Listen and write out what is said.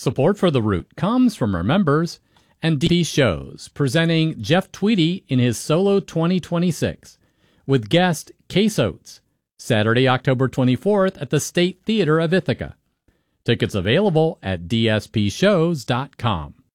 Support for The Root comes from our members and DSP Shows, presenting Jeff Tweedy in his Solo 2026 with guest Case Oates, Saturday, October 24th at the State Theater of Ithaca. Tickets available at dspshows.com.